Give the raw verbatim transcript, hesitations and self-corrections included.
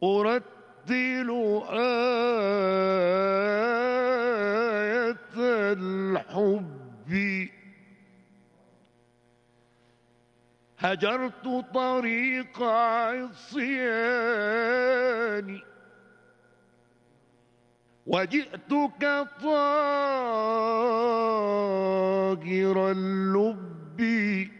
أرتل آية الحب، هجرت طريق عصياني وجئتك طاهر اللب.